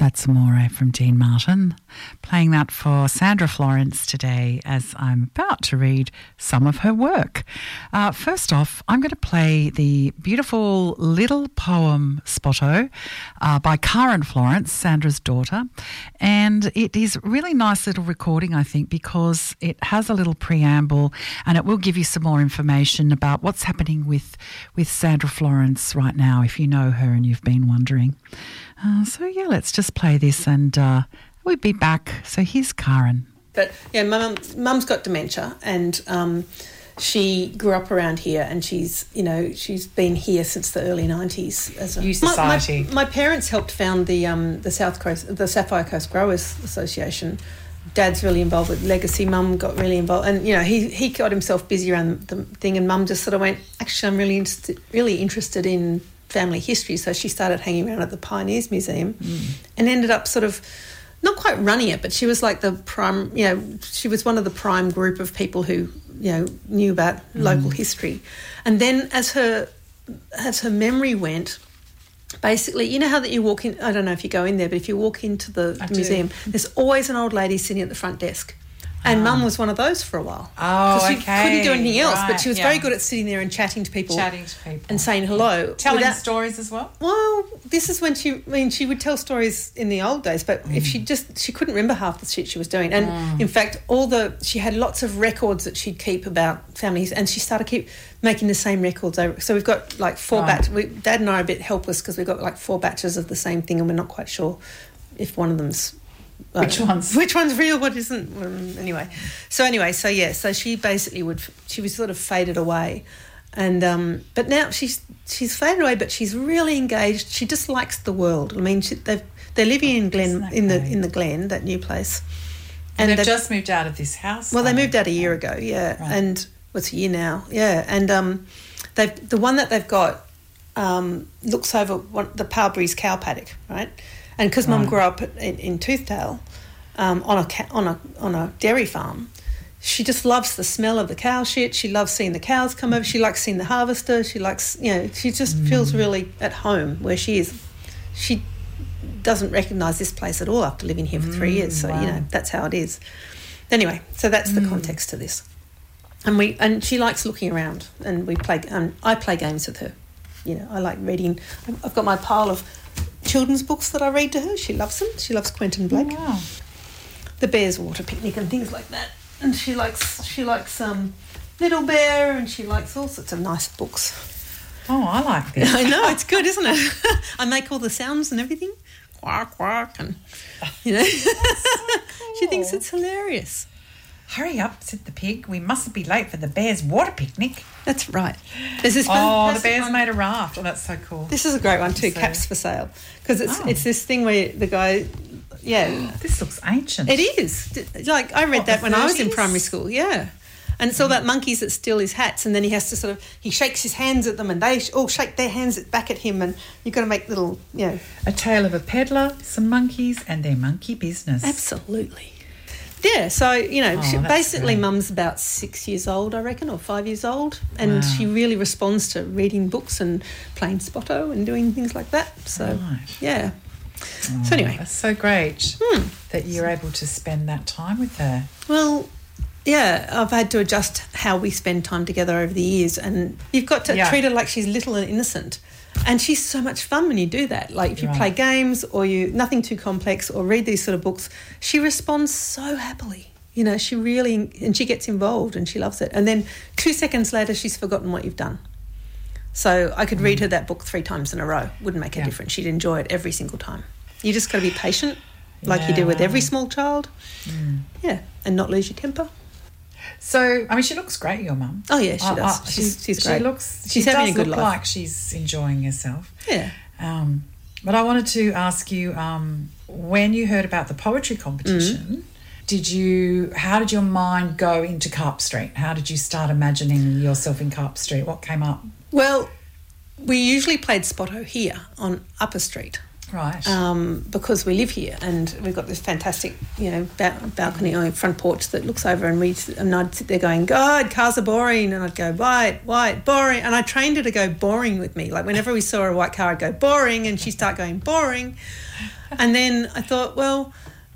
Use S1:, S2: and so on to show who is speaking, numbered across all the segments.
S1: That's Amore from Dean Martin. Playing that for Sandra Florence today as I'm about to read some of her work. First off, I'm going to play the beautiful little poem Spotto by Karen Florence, Sandra's daughter. And it is a really nice little recording, I think, because it has a little preamble and it will give you some more information about what's happening with Sandra Florence right now, if you know her and you've been wondering. So, let's just play this and we'll be back. So here's Karen.
S2: But, yeah, my mum's got dementia and she grew up around here and she's been here since the early 90s. As a
S1: Youth Society.
S2: My parents helped found the Sapphire Coast Growers Association. Dad's really involved with Legacy. Mum got really involved. And, he got himself busy around the thing and Mum just sort of went, actually, I'm really interested in family history. So she started hanging around at the Pioneers Museum and ended up sort of not quite running it, but she was like the prime, she was one of the prime group of people who, knew about local history. And then as her memory went, basically, you know how that you walk in, I don't know if you go in there, but if you walk into the museum, there's always an old lady sitting at the front desk. And Mum was one of those for a while.
S1: Oh,
S2: okay. She couldn't do anything else,
S1: right,
S2: but she was very good at sitting there and chatting to people. And saying hello.
S1: Telling stories as well?
S2: Well, this is when she would tell stories in the old days, but if she couldn't remember half the shit she was doing. And in fact, she had lots of records that she'd keep about families, and she started keep making the same records over. So we've got like 4 batches. Dad and I are a bit helpless because we've got like 4 batches of the same thing and we're not quite sure if one of them's which one's real, what isn't. Anyway, so she basically she was sort of faded away, and but now she's faded away, but she's really engaged. She just likes the world. I mean, they're living in the Glen, that new place,
S1: and they've just moved out of this house.
S2: Well, they moved out a year ago, right. And what's a year now, and the one that they've got looks over the Palberries cow paddock, right. And because Mum grew up in Toothdale on a dairy farm, she just loves the smell of the cow shit. She loves seeing the cows come over. She likes seeing the harvester. She likes, she just feels really at home where she is. She doesn't recognise this place at all after living here for 3 years. So, that's how it is. Anyway, so that's the context to this. And she likes looking around, and I play games with her. I like reading. I've got my pile of children's books that I read to her. She loves them. She loves Quentin Blake. Oh, wow. The Bear's Water Picnic and things like that. And she likes Little Bear, and she likes all sorts of nice books.
S1: Oh, I like this.
S2: I know, it's good, isn't it? I make all the sounds and everything. Quack, quack, and,
S1: So cool.
S2: She thinks it's hilarious.
S1: Hurry up, said the pig. We mustn't be late for the Bear's Water Picnic.
S2: That's right. There's this
S1: the Bear's made a raft. Oh, that's so cool.
S2: This is a great one too, Caps for Sale. Because it's this thing where the guy... Yeah.
S1: This looks ancient.
S2: It is. Like, I read that when I was in primary school, And it's all about monkeys that steal his hats, and then he has to he shakes his hands at them and they all shake their hands back at him, and you've got to make little,
S1: A tale of a peddler, some monkeys and their monkey business.
S2: Absolutely. Yeah, so, basically
S1: great.
S2: Mum's about 6 years old, I reckon, or 5 years old, and she really responds to reading books and playing Spotto and doing things like that. So, yeah.
S1: Oh,
S2: so anyway.
S1: That's so great that you're able to spend that time with her.
S2: Well, yeah, I've had to adjust how we spend time together over the years, and you've got to treat her like she's little and innocent. And she's so much fun when you do that. Like if you play games or nothing too complex or read these sort of books, she responds so happily. She really, and she gets involved and she loves it. And then 2 seconds later, she's forgotten what you've done. So I could read her that book 3 times in a row. Wouldn't make a difference. She'd enjoy it every single time. You just got to be patient, like you do with every small child. Yeah, and not lose your temper.
S1: So, I mean, she looks great, your mum.
S2: Oh, yeah, she does. She's great.
S1: She's
S2: having a good
S1: look
S2: life.
S1: like she's enjoying herself.
S2: Yeah.
S1: But I wanted to ask you, when you heard about the poetry competition, how did your mind go into Carp Street? How did you start imagining yourself in Carp Street? What came up?
S2: Well, we usually played Spotto here on Upper Street.
S1: Right.
S2: Because we live here and we've got this fantastic, balcony or front porch that looks over, and I'd sit there going, God, cars are boring, and I'd go, white, boring, and I trained her to go boring with me. Like whenever we saw a white car, I'd go boring, and she'd start going boring, and then I thought, well,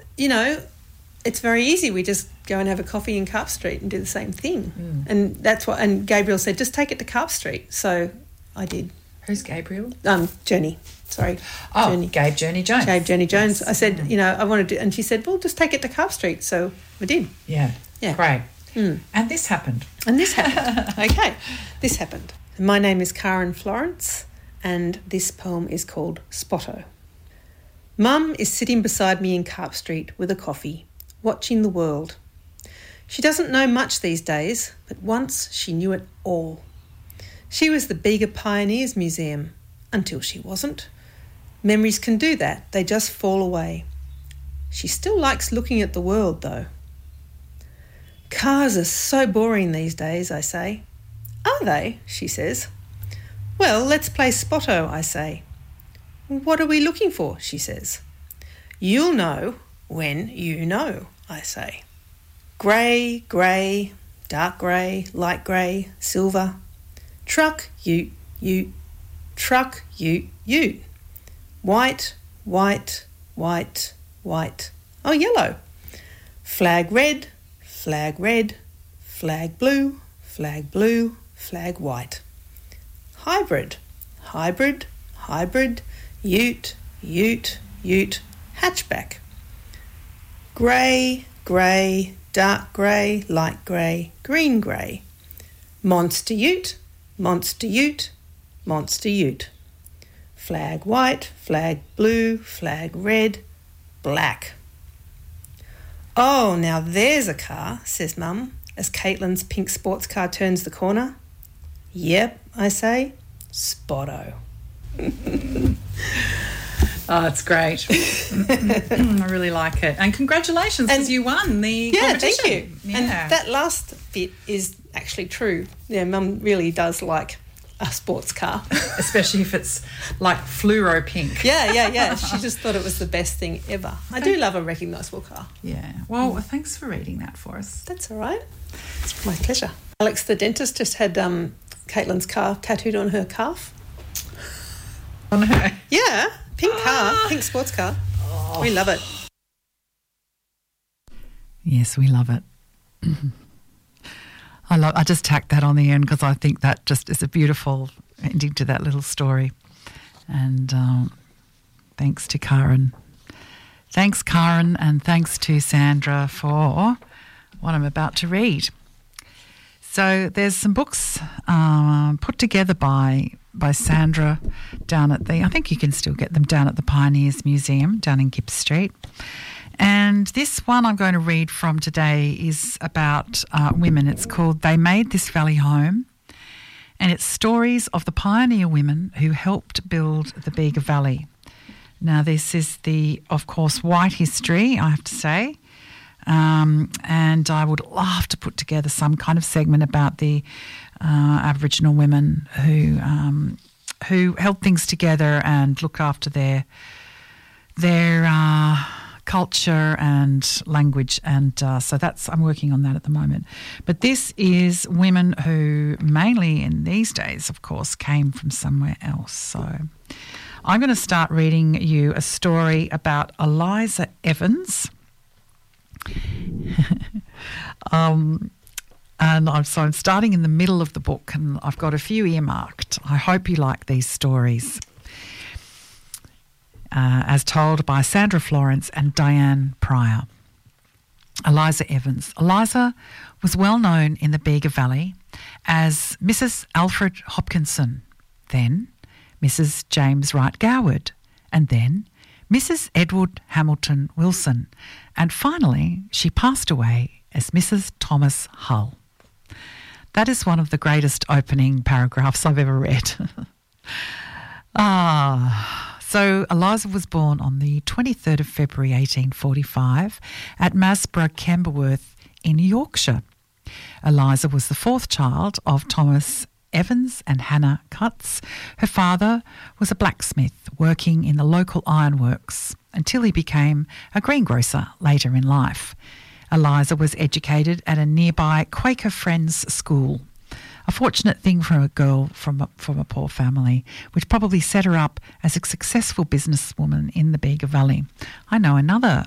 S2: it's very easy. We just go and have a coffee in Carp Street and do the same thing, and that's what. And Gabriel said, just take it to Carp Street, so I did.
S1: Who's Gabriel?
S2: Journey. Sorry.
S1: Oh,
S2: Journey.
S1: Gabe Journey Jones.
S2: Gabe Journey Jones.
S1: Yes.
S2: I said, I wanted to, and she said, well, just take it to Carp Street. So we did.
S1: Yeah.
S2: Yeah.
S1: Great. And this happened.
S2: Okay. This happened. My name is Karen Florence, and this poem is called Spotto. Mum is sitting beside me in Carp Street with a coffee, watching the world. She doesn't know much these days, but once she knew it all. She was the Bega Pioneers Museum, until she wasn't. Memories can do that, they just fall away. She still likes looking at the world, though. Cars are so boring these days, I say. Are they? She says. Well, let's play Spotto, I say. What are we looking for? She says. You'll know when you know, I say. Grey, grey, dark grey, light grey, silver. Truck, ute, ute. Truck, ute, ute. White, white, white, white. Oh, yellow. Flag red, flag red, flag blue, flag blue, flag white. Hybrid, hybrid, hybrid, ute, ute, ute, hatchback. Grey, grey, dark grey, light grey, green grey. Monster ute, monster ute, monster ute. Flag white, flag blue, flag red, black. Oh, now there's a car, says Mum, as Caitlin's pink sports car turns the corner. Yep, I say, Spotto.
S1: Oh, it's great. I really like it. And congratulations, because you won the competition.
S2: Thank you.
S1: Yeah.
S2: And that last bit is actually true. Yeah, Mum really does like a sports car.
S1: Especially if it's like fluoro pink.
S2: Yeah. She just thought it was the best thing ever. I do love a recognisable car.
S1: Yeah. Well, thanks for reading that for us.
S2: That's all right. It's my pleasure. Alex, the dentist, just had Caitlin's car tattooed on her calf.
S1: On her?
S2: Yeah. Pink car, pink sports car. Oh. We love it.
S1: Yes, we love it. I just tacked that on the end because I think that just is a beautiful ending to that little story. And thanks to Karen. Thanks, Karen, and thanks to Sandra for what I'm about to read. So there's some books put together by Sandra down at I think you can still get them down at the Pioneers Museum down in Gibbs Street. And this one I'm going to read from today is about women. It's called They Made This Valley Home, and it's stories of the pioneer women who helped build the Bega Valley. Now, this is of course, white history, I have to say. And I would love to put together some kind of segment about the Aboriginal women who held things together and looked after their culture and language, and so I'm working on that at the moment. But this is women who mainly in these days, of course, came from somewhere else. So I'm going to start reading you a story about Eliza Evans. I'm starting in the middle of the book, and I've got a few earmarked. I hope you like these stories. As told by Sandra Florence and Diane Pryor. Eliza Evans. Eliza was well known in the Bega Valley as Mrs. Alfred Hopkinson, then Mrs. James Wright Goward, and then Mrs. Edward Hamilton Wilson, and finally she passed away as Mrs. Thomas Hull. That is one of the greatest opening paragraphs I've ever read. So Eliza was born on the 23rd of February 1845 at Masborough, Camberworth in Yorkshire. Eliza was the fourth child of Thomas Evans and Hannah Cutts. Her father was a blacksmith working in the local ironworks until he became a greengrocer later in life. Eliza was educated at a nearby Quaker Friends school. A fortunate thing for a girl from a poor family, which probably set her up as a successful businesswoman in the Bega Valley. I know another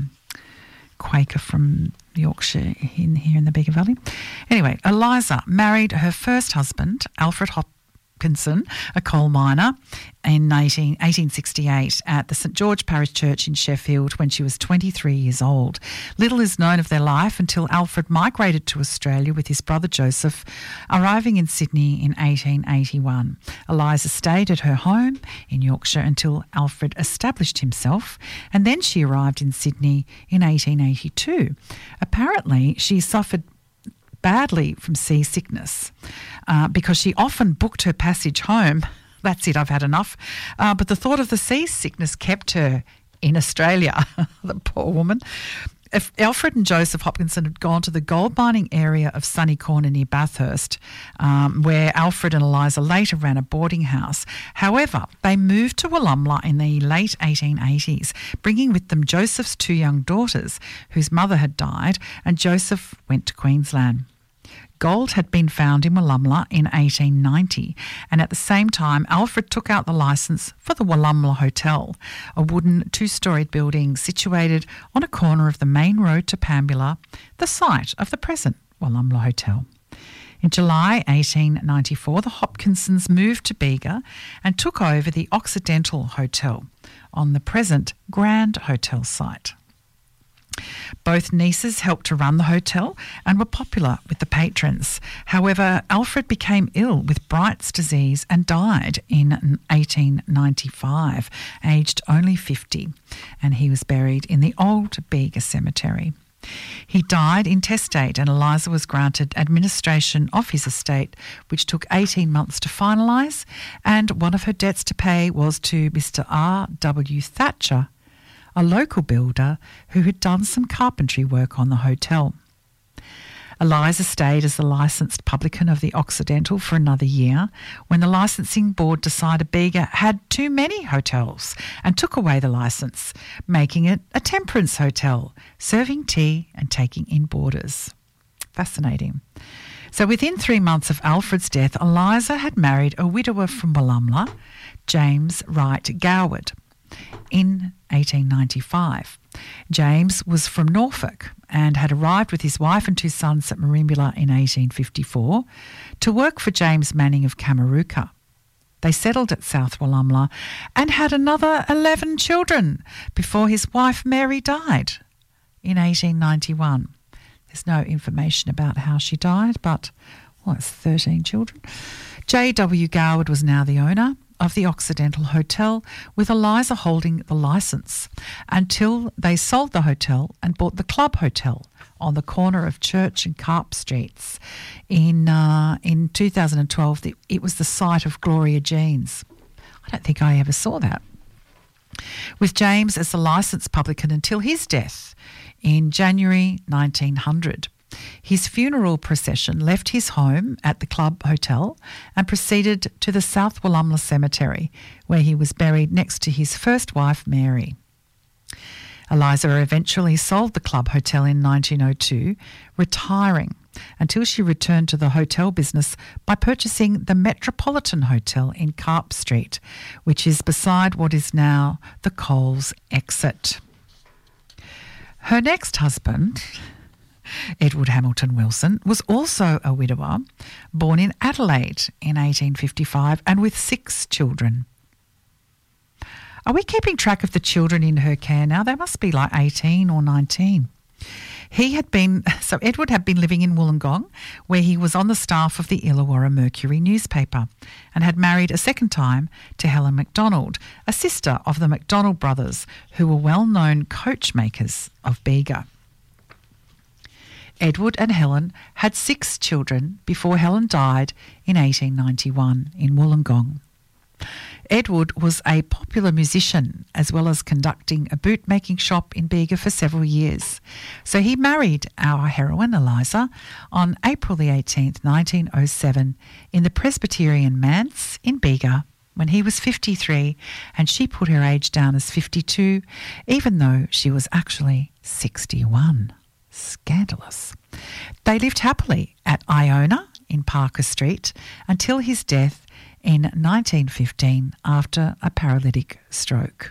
S1: Quaker from Yorkshire here in the Bega Valley. Anyway, Eliza married her first husband, Alfred Hopkinson, a coal miner, in 1868 at the St George Parish Church in Sheffield when she was 23 years old. Little is known of their life until Alfred migrated to Australia with his brother Joseph, arriving in Sydney in 1881. Eliza stayed at her home in Yorkshire until Alfred established himself, and then she arrived in Sydney in 1882. Apparently, she suffered badly from seasickness because she often booked her passage home. That's it, I've had enough. But the thought of the seasickness kept her in Australia, the poor woman. If Alfred and Joseph Hopkinson had gone to the gold mining area of Sunny Corner near Bathurst, where Alfred and Eliza later ran a boarding house. However, they moved to Wollumla in the late 1880s, bringing with them Joseph's two young daughters, whose mother had died, and Joseph went to Queensland. Gold had been found in Wollumla in 1890, and at the same time Alfred took out the licence for the Wollumla Hotel, a wooden two-storied building situated on a corner of the main road to Pambula, the site of the present Wollumla Hotel. In July 1894, the Hopkinsons moved to Bega and took over the Occidental Hotel on the present Grand Hotel site. Both nieces helped to run the hotel and were popular with the patrons. However, Alfred became ill with Bright's disease and died in 1895, aged only 50, and he was buried in the old Bega Cemetery. He died intestate, and Eliza was granted administration of his estate, which took 18 months to finalise, and one of her debts to pay was to Mr. R.W. Thatcher, a local builder who had done some carpentry work on the hotel. Eliza stayed as the licensed publican of the Occidental for another year when the licensing board decided Bega had too many hotels and took away the licence, making it a temperance hotel, serving tea and taking in boarders. Fascinating. So within 3 months of Alfred's death, Eliza had married a widower from Wollumla, James Wright Goward, in 1895. James was from Norfolk and had arrived with his wife and two sons at Merimbula in 1854 to work for James Manning of Kamarooka. They settled at South Wollumla and had another 11 children before his wife Mary died in 1891. There's no information about how she died, but, it's 13 children. J.W. Goward was now the owner of the Occidental Hotel, with Eliza holding the licence until they sold the hotel and bought the Club Hotel on the corner of Church and Carp Streets. In 2012, it was the site of Gloria Jean's. I don't think I ever saw that. With James as the licensed publican until his death in January 1900. His funeral procession left his home at the Club Hotel and proceeded to the South Wollumla Cemetery, where he was buried next to his first wife, Mary. Eliza eventually sold the Club Hotel in 1902, retiring until she returned to the hotel business by purchasing the Metropolitan Hotel in Carp Street, which is beside what is now the Coles exit. Her next husband, Edward Hamilton Wilson, was also a widower, born in Adelaide in 1855 and with 6 children. Are we keeping track of the children in her care now? They must be like 18 or 19. Edward had been living in Wollongong, where he was on the staff of the Illawarra Mercury newspaper, and had married a second time to Helen MacDonald, a sister of the MacDonald brothers, who were well-known coachmakers of Bega. Edward and Helen had 6 children before Helen died in 1891 in Wollongong. Edward was a popular musician as well as conducting a bootmaking shop in Bega for several years. So he married our heroine, Eliza, on April the 18th, 1907 in the Presbyterian Manse in Bega when he was 53 and she put her age down as 52, even though she was actually 61. Scandalous. They lived happily at Iona in Parker Street until his death in 1915 after a paralytic stroke.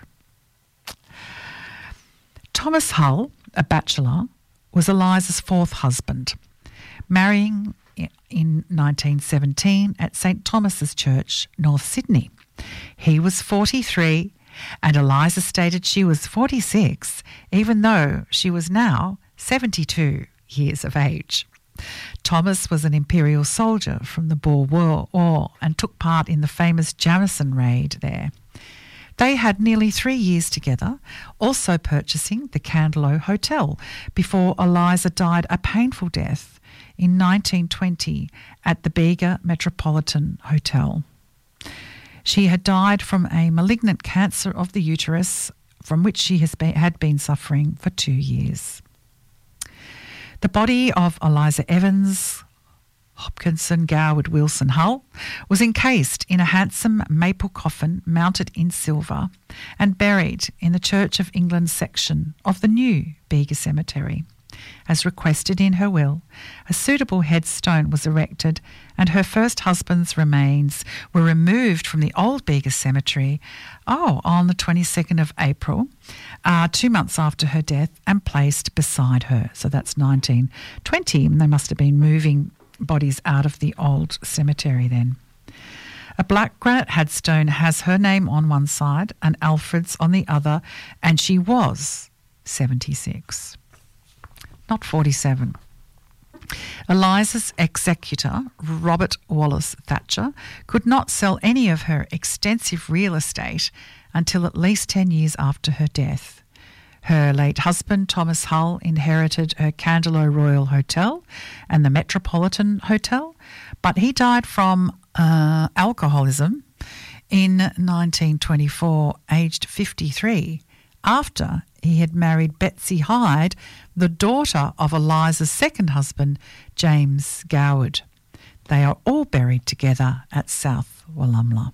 S1: Thomas Hull, a bachelor, was Eliza's fourth husband, marrying in 1917 at St Thomas's Church, North Sydney. He was 43 and Eliza stated she was 46, even though she was now 72 years of age. Thomas was an imperial soldier from the Boer War and took part in the famous Jamison raid there. They had nearly 3 years together, also purchasing the Candelo Hotel before Eliza died a painful death in 1920 at the Bega Metropolitan Hotel. She had died from a malignant cancer of the uterus from which she had been suffering for 2 years. The body of Eliza Evans, Hopkinson, Goward, Wilson, Hull was encased in a handsome maple coffin mounted in silver and buried in the Church of England section of the new Bega Cemetery. As requested in her will, a suitable headstone was erected and her first husband's remains were removed from the old Bega Cemetery on the 22nd of April, 2 months after her death, and placed beside her. So that's 1920, and they must have been moving bodies out of the old cemetery then. A black granite headstone has her name on one side and Alfred's on the other, and she was 76. Not 47. Eliza's executor, Robert Wallace Thatcher, could not sell any of her extensive real estate until at least 10 years after her death. Her late husband, Thomas Hull, inherited her Candelo Royal Hotel and the Metropolitan Hotel, but he died from alcoholism in 1924, aged 53, after he had married Betsy Hyde, the daughter of Eliza's second husband, James Goward. They are all buried together at South Wollumla.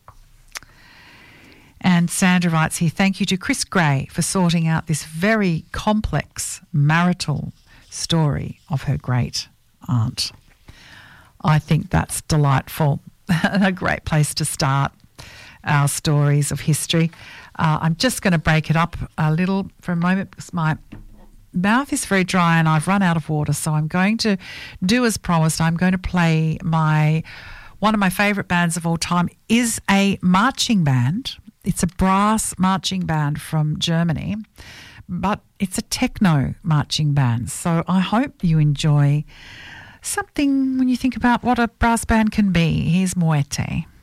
S1: And Sandra writes here, thank you to Chris Gray for sorting out this very complex marital story of her great aunt. I think that's delightful. A great place to start our stories of history. I'm just going to break it up a little for a moment because my mouth is very dry and I've run out of water. So I'm going to do as promised. I'm going to play one of my favourite bands of all time is a marching band. It's a brass marching band from Germany, but it's a techno marching band. So I hope you enjoy something when you think about what a brass band can be. Here's Moete.